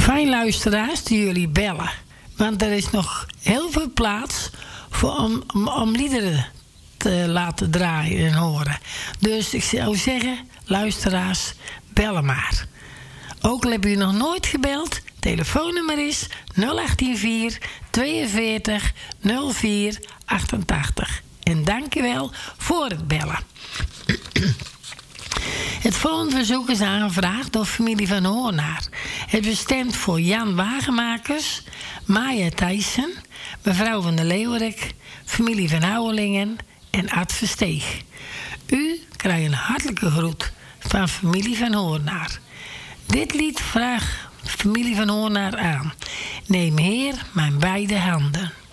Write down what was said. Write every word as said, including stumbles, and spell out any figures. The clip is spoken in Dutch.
Fijn luisteraars die jullie bellen. Want er is nog heel veel plaats voor om, om, om liederen te laten draaien en horen. Dus ik zou zeggen, luisteraars, bellen maar. Ook al heb je nog nooit gebeld, telefoonnummer is nul acht vier tweeënveertig nul vier achtentachtig. En dankjewel voor het bellen. Het volgende verzoek is aangevraagd door familie van Hoornaar. Het bestemd voor Jan Wagenmakers, Maya Thijssen, mevrouw van der Leeuwerik, familie van Houwelingen en Ad Versteeg. U krijgt een hartelijke groet van familie van Hoornaar. Dit lied vraagt familie van Hoornaar aan. Neem Heer mijn beide handen.